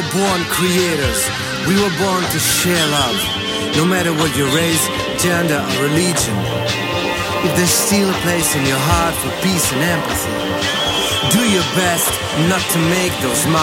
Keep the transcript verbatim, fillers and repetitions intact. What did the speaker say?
born creators. We were born to share love, no matter what your race, gender, or religion. If there's still a place in your heart for peace and empathy, do your best not to make those